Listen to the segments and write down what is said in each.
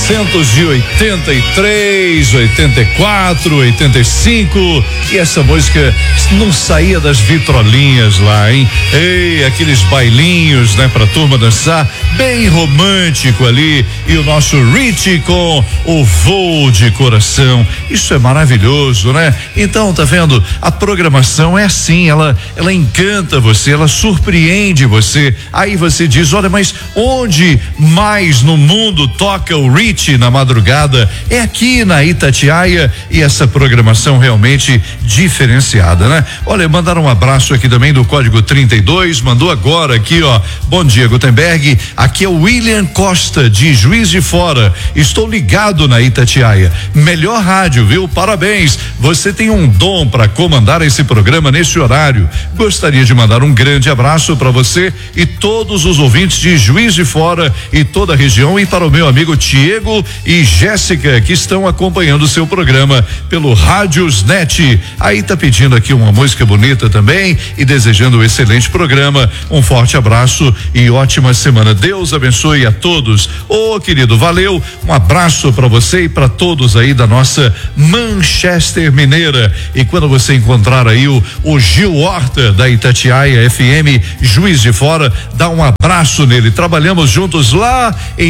1983, 84, 85, e essa música não saía das vitrolinhas lá, hein? Ei, aqueles bailinhos, né, pra turma dançar, bem romântico ali, e o nosso Richie com o Voo de Coração. Isso é maravilhoso, né? Então, tá vendo? A programação é assim, ela encanta você, ela surpreende você. Aí você diz, olha, mas onde mais no mundo toca o Richie na madrugada? É aqui na Itatiaia, e essa programação realmente diferenciada, né? Olha, mandaram um abraço aqui também do código 32, mandou agora aqui, ó. Bom dia, Gutenberg. Aqui é o William Costa, de Juiz de Fora. Estou ligado na Itatiaia. Melhor rádio, viu? Parabéns. Você tem um dom para comandar esse programa nesse horário. Gostaria de mandar um grande abraço para você e todos os ouvintes de Juiz de Fora e toda a região, e para o meu amigo Tiago e Jéssica, que estão acompanhando o seu programa pelo Rádiosnet. Aí tá pedindo aqui uma música bonita também e desejando um excelente programa. Um forte abraço e ótima semana. Deus abençoe a todos. Ô, querido, valeu. Um abraço para você e para todos aí da nossa Manchester Mineira. E quando você encontrar aí o Gil Horta da Itatiaia FM Juiz de Fora, dá um abraço nele. Trabalhamos juntos lá em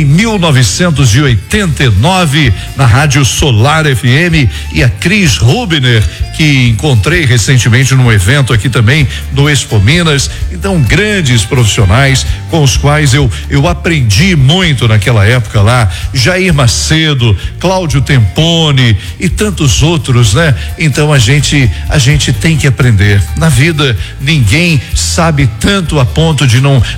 1989 na Rádio Solar FM, e a Cris Rubner, que encontrei recentemente num evento aqui também no Expo Minas. Então, grandes profissionais com os quais eu aprendi muito naquela época lá. Jair Macedo, Cláudio Tempone e tantos outros, né? Então a gente tem que aprender. Na vida, ninguém sabe tanto a ponto de não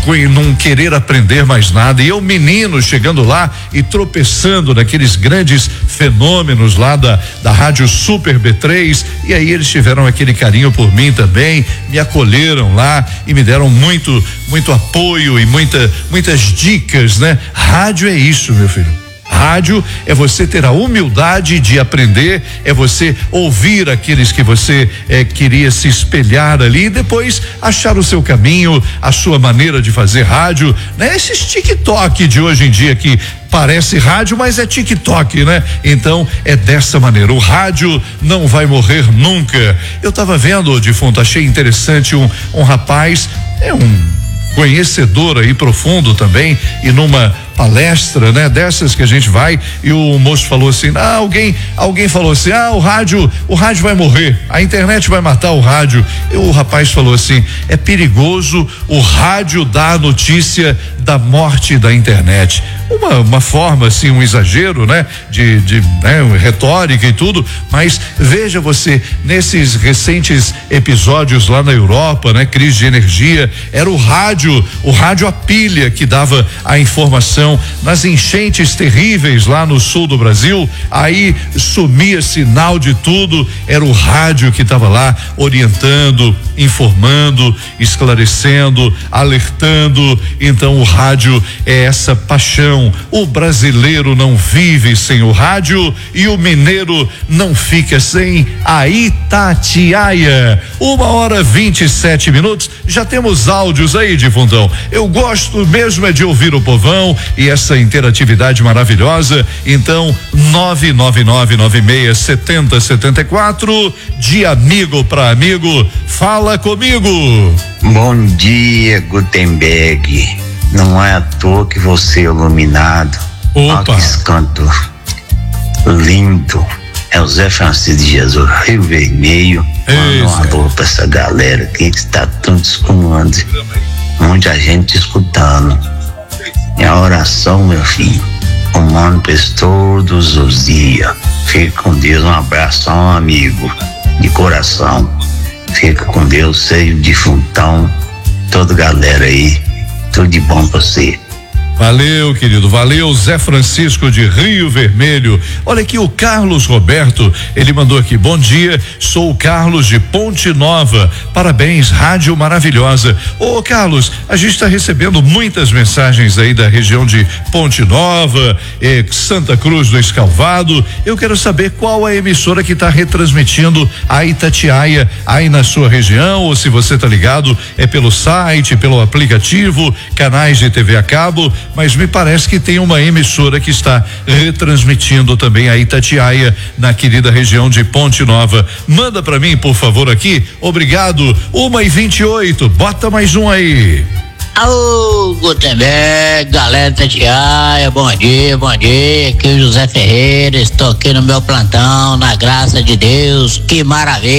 querer aprender mais nada. E eu, menino, chegando lá e tropeçando naqueles grandes fenômenos lá da Rádio Super B3, e aí eles tiveram aquele carinho por mim também, me acolheram lá e me deram muito apoio e muitas dicas, né? Rádio é isso, meu filho. Rádio é você ter a humildade de aprender, é você ouvir aqueles que você queria se espelhar ali, e depois achar o seu caminho, a sua maneira de fazer rádio, né? Esses TikTok de hoje em dia que parece rádio, mas é TikTok, né? Então é dessa maneira. O rádio não vai morrer nunca. Eu tava vendo, defunto, achei interessante um rapaz, um conhecedor aí profundo também, e numa palestra, né, dessas que a gente vai, e o moço falou assim, alguém falou assim, o rádio vai morrer, a internet vai matar o rádio. E o rapaz falou assim, é perigoso o rádio dar a notícia da morte da internet. Uma forma assim, um exagero, né, de retórica e tudo, mas veja você, nesses recentes episódios lá na Europa, né, crise de energia, era o rádio a pilha que dava a informação. Nas enchentes terríveis lá no sul do Brasil, aí sumia sinal de tudo, era o rádio que estava lá orientando, informando, esclarecendo, alertando. Então o rádio é essa paixão. O brasileiro não vive sem o rádio e o mineiro não fica sem a Itatiaia. 1h27. Já temos áudios aí, defuntão. Eu gosto mesmo é de ouvir o povão e essa interatividade maravilhosa. Então 999967074, de amigo para amigo, fala comigo. Bom dia, Gutenberg. Não é à toa que você é iluminado. Opa! Olha que canto lindo. É o Zé Francisco de Jesus, Rio Vermelho. Manda um alô pra essa galera aqui que está tudo escumando. Muita gente escutando. É a oração, meu filho. Comando pra eles todos os dias. Fica com Deus. Um abração, amigo, de coração. Fica com Deus, seja o defuntão, toda galera aí. Tudo de bom pra você. Valeu, querido, valeu, Zé Francisco de Rio Vermelho. Olha aqui o Carlos Roberto, ele mandou aqui, bom dia, sou o Carlos de Ponte Nova, parabéns, rádio maravilhosa. Ô Carlos, a gente está recebendo muitas mensagens aí da região de Ponte Nova, Santa Cruz do Escalvado. Eu quero saber qual a emissora que está retransmitindo a Itatiaia aí na sua região, ou se você tá ligado, é pelo site, pelo aplicativo, canais de TV a cabo. mas me parece que tem uma emissora que está retransmitindo também a Itatiaia, na querida região de Ponte Nova. Manda pra mim, por favor, aqui. Obrigado. 1h28. Bota mais um aí. Alô, Gutenberg, galera da Itatiaia, bom dia, aqui é o José Ferreira, estou aqui no meu plantão, na graça de Deus, que maravilha.